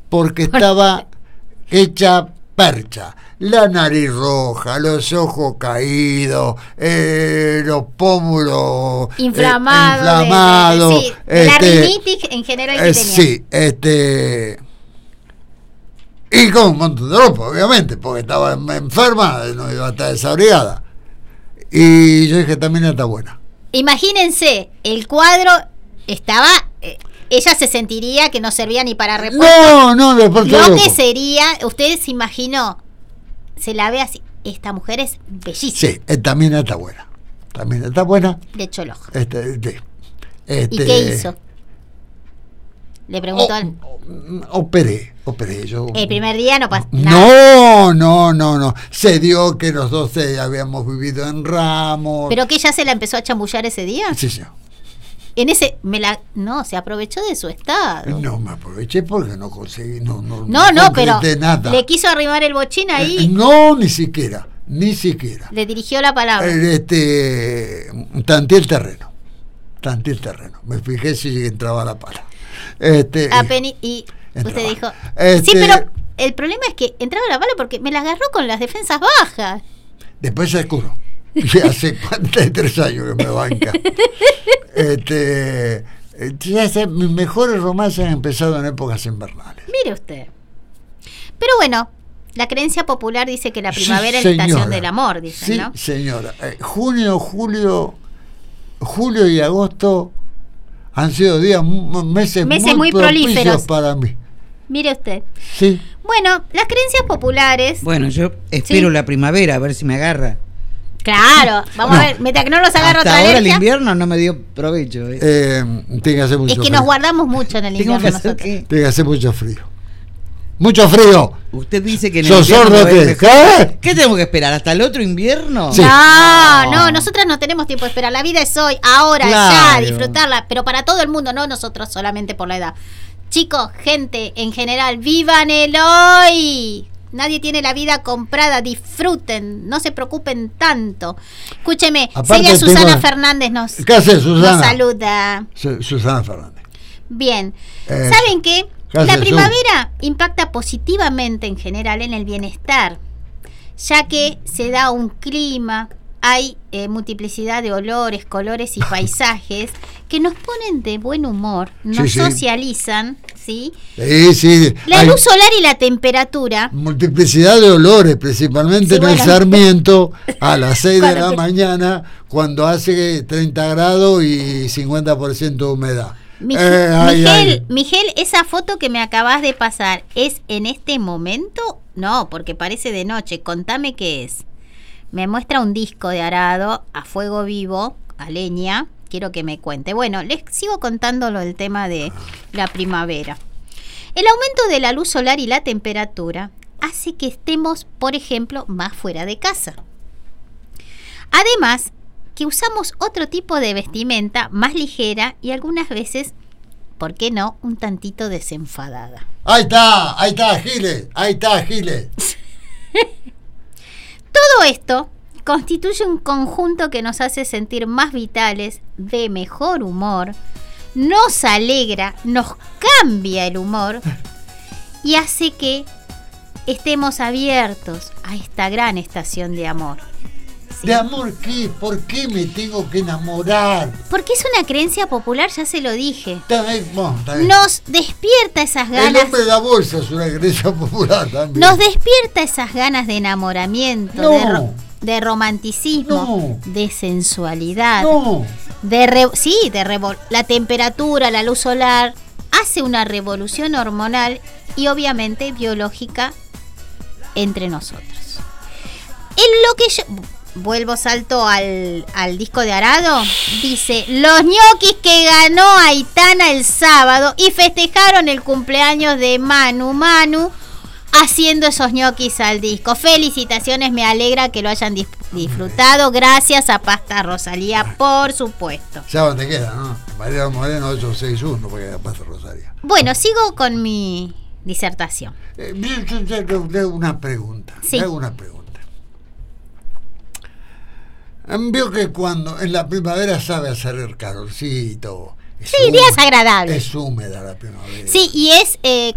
porque estaba hecha percha. La nariz roja, los ojos caídos, los pómulos inflamados. Sí, la rinitis en general que tenía. Sí, y con un montón de ropa, obviamente, porque estaba enferma, no iba a estar desabrigada. Y yo dije, también está buena. Imagínense, el cuadro estaba... ella se sentiría que no servía ni para repuesto. No, lo que sería, usted se imaginó, se la ve así, esta mujer es bellísima. Sí, también está buena. También está buena. Le echó el ojo. ¿Y qué hizo? Le preguntó operé yo. El primer día no pasó nada. No. Se dio que los dos habíamos vivido en Ramos. ¿Pero que ella se la empezó a chamullar ese día? Sí. En ese, se aprovechó de su estado. No me aproveché porque no conseguí, no, pero nada. ¿Le quiso arrimar el bochín ahí? No, ni siquiera. Le dirigió la palabra. Tanteé el terreno. Me fijé si entraba la pala. Y usted dijo, sí, pero el problema es que entraba la bala porque me la agarró con las defensas bajas. Después se curó. Hace 43 años que me banca. Mis mejores romances han empezado en épocas invernales. Mire usted. Pero bueno, la creencia popular dice que la primavera es la estación del amor, dicen, sí, ¿no? Señora. Junio, julio y agosto han sido meses muy prolíferos para mí. Mire usted. Sí. Bueno, las creencias populares... Bueno, yo espero la primavera a ver si me agarra. Claro, vamos a ver, mientras que no nos agarra otra alergia. Ahora el invierno no me dio provecho. Tiene que hacer mucho frío. Es que nos guardamos mucho en el invierno nosotros. Tiene que hacer mucho frío. ¡Mucho frío! Usted dice que en el ¿Sos sordo qué? ¿Qué tenemos que esperar? ¿Hasta el otro invierno? Sí. No, nosotras no tenemos tiempo de esperar. La vida es hoy, ahora, claro. Ya, disfrutarla. Pero para todo el mundo, no nosotros solamente por la edad. Chicos, gente, en general, ¡vivan el hoy! Nadie tiene la vida comprada, disfruten, no se preocupen tanto. Escúcheme, Celia Susana Fernández ¿qué hace, Susana? Nos saluda. Susana Fernández. Bien, ¿saben qué? La primavera impacta positivamente en general en el bienestar, ya que se da un clima, hay multiplicidad de olores, colores y paisajes que nos ponen de buen humor, nos socializan, ¿sí? Sí. La luz solar y la temperatura. Multiplicidad de olores, principalmente en el Sarmiento, a las 6 de la mañana, cuando hace 30 grados y 50% de humedad. Miguel, esa foto que me acabas de pasar, ¿es en este momento? No, porque parece de noche. Contame qué es. Me muestra un disco de arado a fuego vivo, a leña. Quiero que me cuente. Bueno, les sigo contándolo el tema de la primavera. El aumento de la luz solar y la temperatura hace que estemos, por ejemplo, más fuera de casa. Además, que usamos otro tipo de vestimenta más ligera y algunas veces, ¿por qué no?, un tantito desenfadada. Ahí está, Giles. Todo esto constituye un conjunto que nos hace sentir más vitales, de mejor humor, nos alegra, nos cambia el humor y hace que estemos abiertos a esta gran estación de amor. ¿Sí? ¿De amor qué? ¿Por qué me tengo que enamorar? Porque es una creencia popular, ya se lo dije. Está bien. Nos despierta esas ganas. El hombre de la bolsa es una creencia popular también. Nos despierta esas ganas de enamoramiento, de romanticismo, de sensualidad. La temperatura, la luz solar hace una revolución hormonal y obviamente biológica entre nosotros. En lo que yo salto al disco de Arado, dice: los ñoquis que ganó Aitana el sábado y festejaron el cumpleaños de Manu haciendo esos ñoquis al disco. Felicitaciones, me alegra que lo hayan disfrutado. Gracias a Pasta Rosalía, por supuesto. Ya donde queda, ¿no? María Moreno 861, porque era Pasta Rosalía. Bueno, sigo con mi disertación. Yo le hago una pregunta. Sí. Vio que cuando en la primavera sabe hacer el calorcito. Sí, días agradables. Es húmeda la primavera. Sí, y es